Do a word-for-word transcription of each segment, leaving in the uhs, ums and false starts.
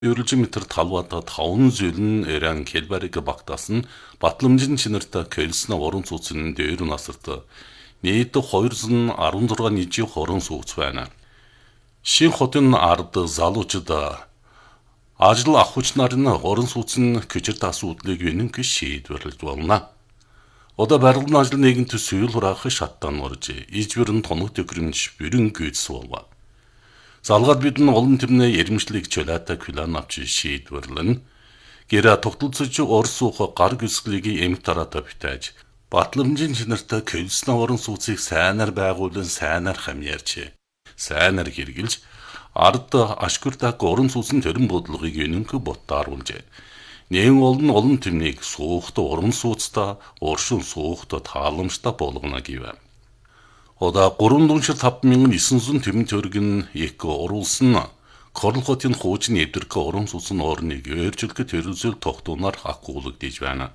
Еврожиметр талбайда таван зүйл нь Иран Келбарыг багтаасан батламжийн чинэртэй Кельсна орон сууцны дээр насарт нийт двести шестнадцать нийтийн орон сууц байна. Шин хотын ард залуучууд ажил авахч нарын орон сууцны көчөрт асуудлыг үнэнх шийдвэрлэж болно. Одоо барилгын ажил нэгэн төсөөл хураах шаттан орж, ижбэрэн тоног төхрөмж бүрэн гүйц болва. Залгаад бидэн олон тэрнээ ярмшлыг чөлөөтэй клан авч шийдвэрлэн гэрэ тогтолцож орс суух гар гисглийг эмх тараата битэж батламжийн чинэртэй Кельсна орон сууцыг сайнаар байгуулан сайнаар хамьяарч сайнаар хэрглэж ард ашгүртаг орон сууцны төрөн бодлогыг үнэнх ботааруулж нэгэн олон олон тэрнийг суухт орон сууцтай оршин суухт тааламжтай болгоно гэв. Ода гурван дүншил тавд мянган девятьсот тэрэн төргөн их оруулсан Корл хотын хуучны эвдэрх орон сууцны орныг өөрчлөлт төрөлсөл тогтооноор хакуулагдж байна.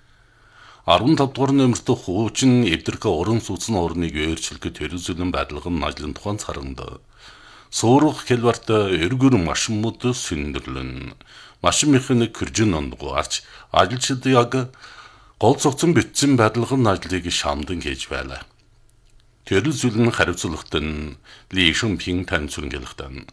арван тавдугаар нөмөртөө хуучин эвдэрх орон сууцны орныг өөрчлөлт төрөлсөлн барилгын ажлын тухайн царанд суурах Келбарт өргөр машинууд сүндэрлэн машин механик Күржин ондгоорч ажилчид яг гол цогцон битсэн барилгын ажлыг шамдан хийж байлаа. Төрөлсөлн хариуцлагатай Ли Шунпинг таньцуулгалтай.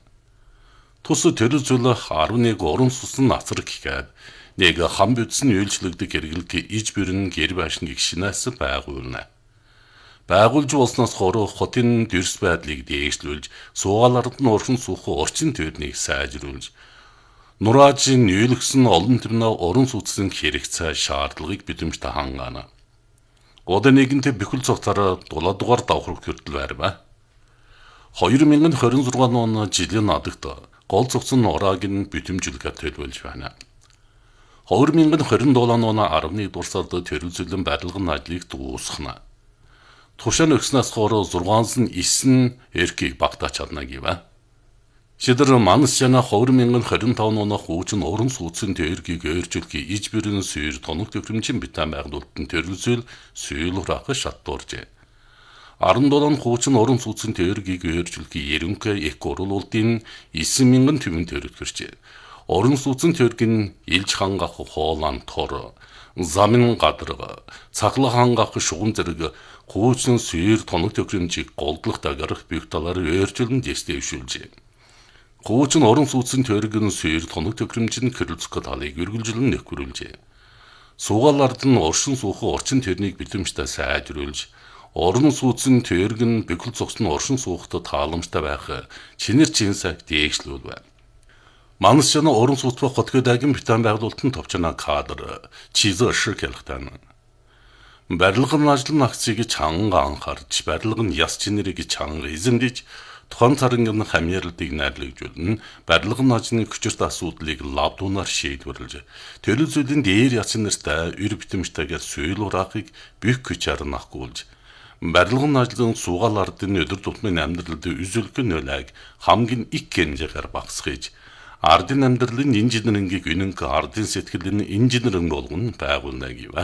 Тус төрөлсөл арван нэг орон сууцны насраг гэхэд нэг хам бүтсэн үйлчлэгдэх хэрэглэг иж бүрэн гэр байшин гişнээс байгуулна. Байгуулж болсноос хойш хотын дэрс байдлыг дээшлүүлж, суугаалард нь оршин суух орчин тойрныг сайжруулж, нураажийн нүүлгсэн олон төрний орон сууцны хэрэгцээ шаардлагыг бидэмжтэй хангаана. Ода нэгэнтээ бүхэл цогцоор дулаадугаар давхар хүртэл байрва. две тысячи двадцать шесть оны жилийн надагт гол цогцон урааг нь бүтэмжлэгээ төлөвлөж байна. две тысячи двадцать септ оны арван нэгдүгээр сард төрөлсөлн барилгын ажлыг дуусгана. Тушаан өгснөөс хойш зургаанс нь исэн эрхийг багтааж чадна гэв. Шидэр манасчана две тысячи двадцать пять оны хуучин орон сууцны төргийг өөрчлөх иж бүрэн сүйр тоног төхрөмжийн битэн байгуулалтын төрөлсөл сүйл хураах шаттуурж. арван хуучин орон сууцны төргийг өөрчлөх ерөнхий эк оруулалтын девять мянган төвийн төрөлгөрч. Орон сууцны төргийн илж хангах хоолан тор, замын гадарга, цахлах хангах шугам зэрэг хуучин сүйр тоног төхрөмжийг голдлох дагарах бүх талаар өөрчлөн дэвшүүлжээ. Хуучин орон сууцны төргийн сүйр тоног төхрөмжийн хэрэглэх талыг үргэлжлэн нөхрүүлжээ. Суугаалард нь оршин суух орчин төрнийг бэлэмжтэй сайжруулж, орон сууцны төргөн бүхэл цогцны оршин суухад тааламжтай байх чинэр чинсаг дээшлүүлв. Манасчана орон сууц ба хотгодагийн битэн байгуулалтын товчна кадр чизэ ширк ялхтан. Барилгын ажлын акцийг чанга анхаарч, барилгын яс чинэрийг чанга эзэмдэж, тухайн царингийн хамьяарлыг найрлагжуулна, барилгын ажлын хүчирт асуудлыг лавдуунаар шийдвэрлэж, төрөлсөлийн дээр яс чинэртэй өр битэмжтэйгээр сүйл ураахыг бүх хүчээр нахгуулж, барилгын ажлын суугаалардын өдөр тутмын амьдралд үзүүлэх нөлөөг хамгийн их хэмжээгээр багасгаж, ардын амьдралын инженерингийг үнэнх ардын сэтгэлийн инженеринг болгон байгуулна гэв.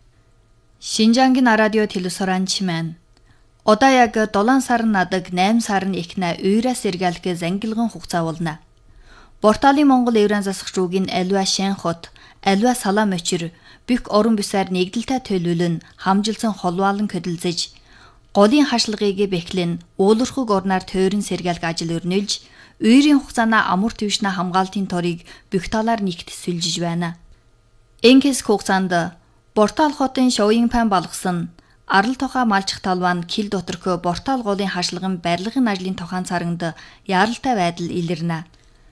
Шинжангийн радио телевизоран чимэн. Одоо яг долоон сар надаг восемь сар нь ихнэ уйраас сэргэлэх зангилган хугацаа болно. Порталын Монгол Евран засагч руугийн аливаа Шэн хот, аливаа Салам очир бүх орон бисаар нэгдэлтэй төлөвлөн хамжилсан холваалан хөдөлзөж, голын хашлагыг бэхлэн уулархаг орноор тойрон сэргэлэх ажил өрнүүлж, уйрын хугацаана амар твшна хамгаалтын торыг бүх талаар нэгт сүлжиж байна. Энэс хугацаанд Портал хотын шоуинг пан балгасан Арал тухай малчих талбай нь кил доторх портал голын хашлагын барилгын ажлын тухайн царагт яаралтай байдал илэрнэ.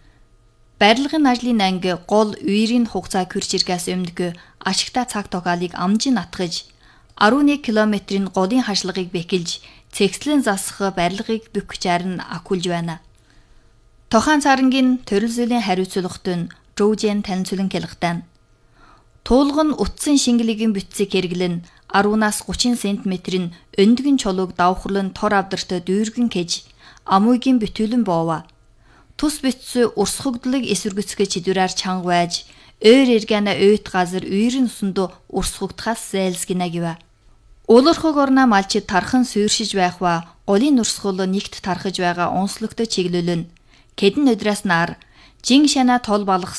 Барилгын ажлын анги гол уйрын хугацаа кürчиргээс өмнө ашигтай цаг тогаалыг амжин атгаж арван нэг километрийн голын хашлагыг бэхэлж цэгцлэн засах барилгыг бүх хүчээр нь акулж байна. Тухайн царангийн төрөлсөлийн хариуцлагт нь Жоужен таньцуулан хэлэхтэн. Туулгын утсан шингэлгийн бүтцийг хэрэглэн арванаас гучин сантиметрийн өндгөн чулууг давхарлан тор авдартай дүүргэн кэж амуйгийн бүтүүлэн боова. Тус битсүү урсгогдлыг эсвэргүцгэж чидвэрээр чанга байж өөр эргэнэ ойт газар уйрын усанд урсгогдхаас зайлсгинэ гэв. Уулархаг орноо малчид тархан сууршиж байх ба голын нурсгал нэгт тархаж байгаа онцлогтой чиглүүлэн Кэдэн өдрөөс нар Жин шана тол балах